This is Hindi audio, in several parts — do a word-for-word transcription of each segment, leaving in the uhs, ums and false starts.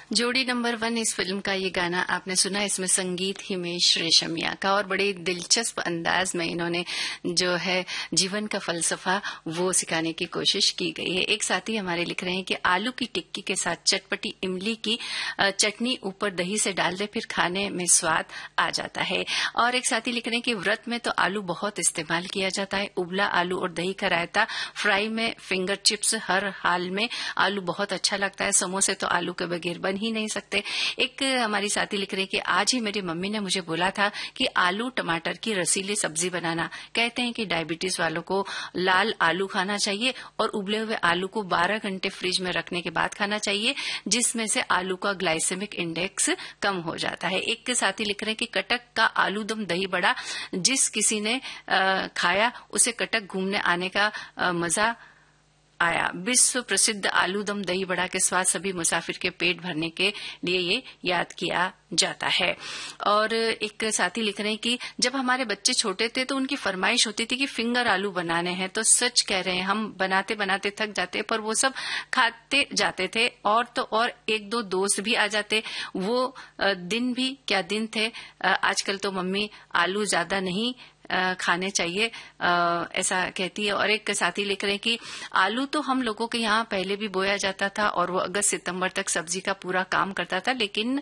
जोड़ी नंबर वन इस फिल्म का ये गाना आपने सुना। इसमें संगीत हिमेश रेशमिया का और बड़े दिलचस्प अंदाज में इन्होंने जो है जीवन का फलसफा वो सिखाने की कोशिश की गई है। एक साथी हमारे लिख रहे हैं कि आलू की टिक्की के साथ चटपटी इमली की चटनी ऊपर दही से डाल दे, फिर खाने में स्वाद आ जाता है। और एक साथी लिख रहे हैं कि व्रत में तो आलू बहुत इस्तेमाल किया जाता है। उबला आलू और दही का रायता, फ्राई में फिंगर चिप्स, हर हाल में आलू बहुत अच्छा लगता है। समोसे तो आलू के बगैर बन ही नहीं सकते। एक हमारी साथी लिख रही कि आज ही मेरी मम्मी ने मुझे बोला था कि आलू टमाटर की रसीली सब्जी बनाना। कहते हैं कि डायबिटीज वालों को लाल आलू खाना चाहिए और उबले हुए आलू को बारह घंटे फ्रिज में रखने के बाद खाना चाहिए, जिसमें से आलू का ग्लाइसेमिक इंडेक्स कम हो जाता है। एक साथी लिख रहे हैं कि कटक का आलू दम दही बड़ा जिस किसी ने आ, खाया उसे कटक घूमने आने का आ, मजा आया। विश्व प्रसिद्ध आलू दम दही बड़ा के स्वाद सभी मुसाफिर के पेट भरने के लिए ये याद किया जाता है। और एक साथी लिख रहे हैं कि जब हमारे बच्चे छोटे थे तो उनकी फरमाइश होती थी कि फिंगर आलू बनाने हैं, तो सच कह रहे हैं हम बनाते बनाते थक जाते, पर वो सब खाते जाते थे और तो और एक दो दोस्त भी आ जाते। वो दिन भी क्या दिन थे। आजकल तो मम्मी आलू ज्यादा नहीं खाने चाहिए, आ, ऐसा कहती है। और एक साथी लिख रहे हैं कि आलू तो हम लोगों के यहाँ पहले भी बोया जाता था और वो अगस्त सितंबर तक सब्जी का पूरा काम करता था, लेकिन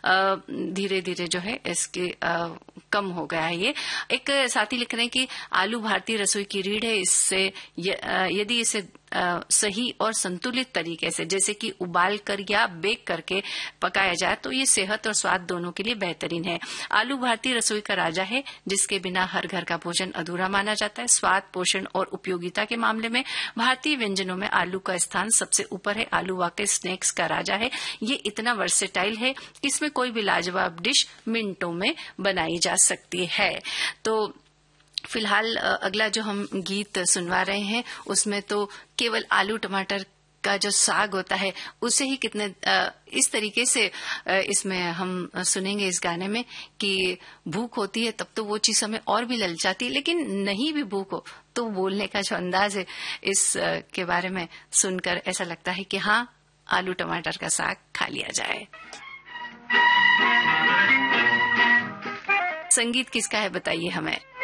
धीरे धीरे जो है इसके आ, कम हो गया है ये। एक साथी लिख रहे हैं कि आलू भारतीय रसोई की रीढ़ है। इससे यदि इसे आ, सही और संतुलित तरीके से जैसे कि उबाल कर या बेक करके पकाया जाए तो ये सेहत और स्वाद दोनों के लिए बेहतरीन है। आलू भारतीय रसोई का राजा है जिसके बिना हर घर का भोजन अधूरा माना जाता है। स्वाद, पोषण और उपयोगिता के मामले में भारतीय व्यंजनों में आलू का स्थान सबसे ऊपर है। आलू वाकई स्नैक्स का राजा है। ये इतना वर्सेटाइल है कि इसमें कोई भी लाजवाब डिश मिनटों में बनाई जा सकती है। तो फिलहाल अगला जो हम गीत सुनवा रहे हैं उसमें तो केवल आलू टमाटर का जो साग होता है उसे ही कितने इस तरीके से इसमें हम सुनेंगे इस गाने में कि भूख होती है तब तो वो चीज हमें और भी ललचाती है, लेकिन नहीं भी भूख हो तो बोलने का जो अंदाज है इस के बारे में सुनकर ऐसा लगता है कि हाँ, आलू टमाटर का साग खा लिया जाए। संगीत किसका है बताइए हमें।